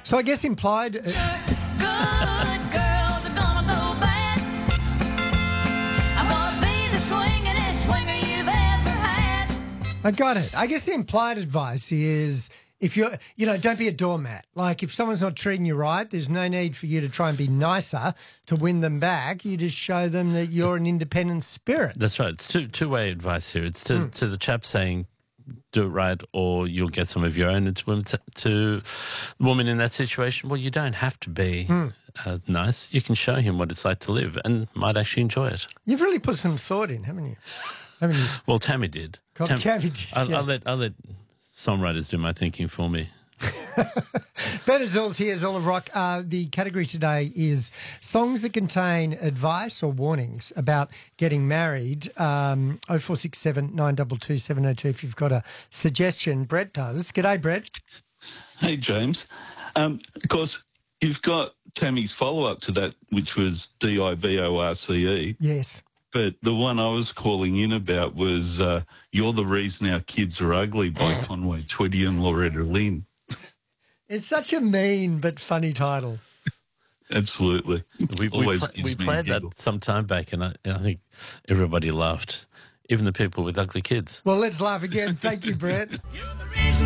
So I guess implied. Good girls are gonna go bad. I'm gonna be the swingin'est swinger you've ever had. I got it. I guess the implied advice is if you're, don't be a doormat. Like if someone's not treating you right, there's no need for you to try and be nicer to win them back. You just show them that you're an independent spirit. That's right. It's two-way advice here. It's to the chap saying, do it right or you'll get some of your own. And to the woman in that situation, well, you don't have to be nice. You can show him what it's like to live and might actually enjoy it. You've really put some thought in, haven't you? Well, Tammy did. Tammy did. I'll let songwriters do my thinking for me. Ben Azul's here, Azul of Rock. The category today is songs that contain advice or warnings about getting married. 0467 922 702 if you've got a suggestion. Brett does. G'day, Brett. Hey, James. Of course, you've got Tammy's follow-up to that, which was DIVORCE. Yes. But the one I was calling in about was You're the Reason Our Kids Are Ugly by Conway Twitty and Loretta Lynn. It's such a mean but funny title. Absolutely. We played that some time back and I think everybody laughed, even the people with ugly kids. Well, let's laugh again. Thank you, Brett. You're the reason